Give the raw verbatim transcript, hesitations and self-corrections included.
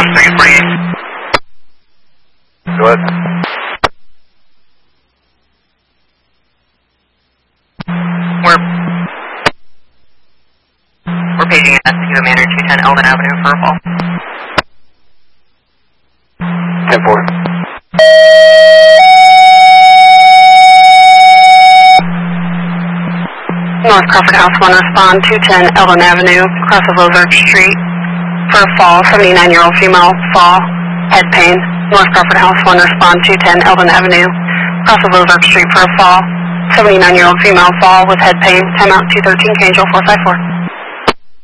half second for you. Go ahead. We're, we're paging at Essex Manor, two ten Eldon Avenue for a fall. ten four. North Crawford House one, respond two ten Eldon Avenue, across of Ozark Street, for a fall, seventy-nine-year-old female, fall, head pain. North Crawford House one, respond two ten Eldon Avenue, across of Ozark Street for a fall, seventy-nine-year-old female, fall with head pain. Timeout two thirteen, K Angel four five four.